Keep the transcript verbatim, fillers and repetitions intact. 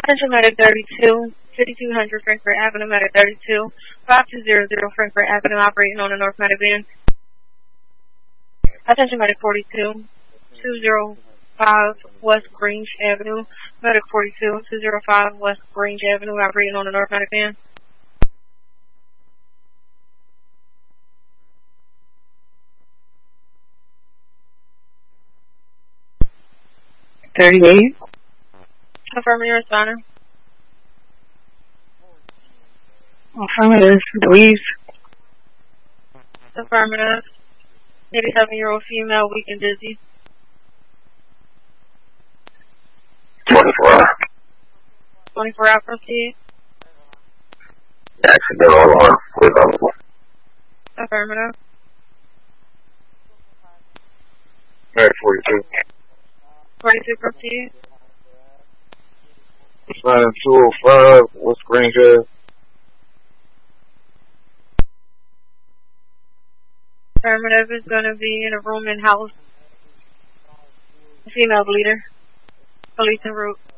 Attention Medic thirty-two, fifty-two hundred Frankfurt Avenue, Medic thirty-two, five two zero zero Frankfurt Avenue, operating on the North Medic van. Attention Medic forty-two, two zero five West Grange Avenue, Medic forty-two, two zero five West Grange Avenue, operating on the North Medic van. thirty-eight. Affirmative, responder. Affirmative, Louise. Affirmative. eighty-seven-year-old female, weak and dizzy. twenty-four hour. twenty-four hour proceed. Accidental alarm. Available. Affirmative. Medic forty-two. forty-two proceed. Sign two oh five West Grange Ave. Affirmative is going to be in a room in house. Female bleeder. Police en route.